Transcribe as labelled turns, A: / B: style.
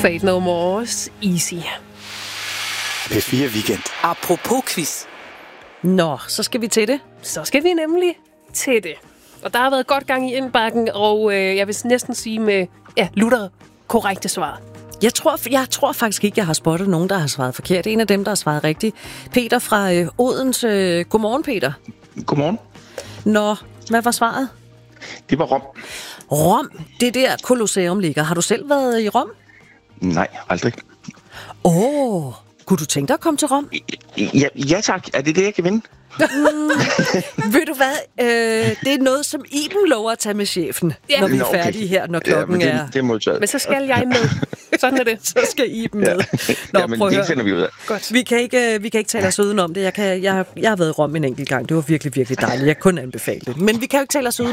A: Fate No More's Easy.
B: P4 Weekend.
C: Apropos quiz.
D: Nå, så skal vi til det.
A: Så skal vi nemlig til det. Og der har været godt gang i indbakken, og jeg vil næsten sige med lutter korrekte svar.
D: Jeg tror faktisk ikke, jeg har spottet nogen, der har svaret forkert. En af dem, der har svaret rigtigt. Peter fra Odense. Godmorgen, Peter.
E: Godmorgen.
D: Nå, hvad var svaret?
E: Det var Rom.
D: Rom, det der Colosseum ligger. Har du selv været i Rom?
E: Nej, aldrig.
D: Kunne du tænke dig at komme til Rom?
E: Ja tak. Er det det, jeg kan vinde?
D: Ved du hvad? Det er noget, som Iben lover at tage med chefen, når vi er færdige her, når klokken er...
E: Det er modtaget.
A: Men så skal jeg med. Sådan er det.
D: Så skal Iben med. Nå,
E: men
D: prøv at
E: det
D: høre.
E: finder vi ud af.
D: Godt. Vi kan ikke tale os uden om det. Jeg har været i Rom en enkelt gang. Det var virkelig, virkelig dejligt. Jeg kunne anbefale det. Men vi kan jo ikke tale os uden